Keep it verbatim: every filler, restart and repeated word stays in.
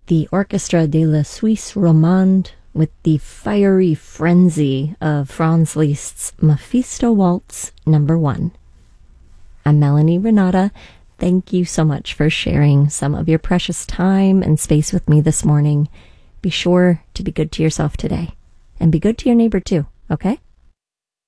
the Orchestra de la Suisse Romande with the fiery frenzy of Franz Liszt's Mephisto Waltz number one. I'm Melanie Renata. Thank you so much for sharing some of your precious time and space with me this morning. Be sure to be good to yourself today, and be good to your neighbor too, okay?